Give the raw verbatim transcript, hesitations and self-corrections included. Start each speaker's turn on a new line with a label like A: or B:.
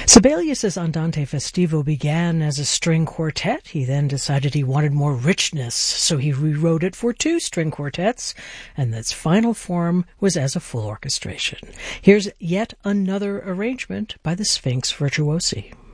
A: Sibelius's Andante Festivo began as a string quartet. He then decided he wanted more richness, so he rewrote it for two string quartets, and its final form was as a full orchestration. Here's yet another arrangement by the Sphinx Virtuosi.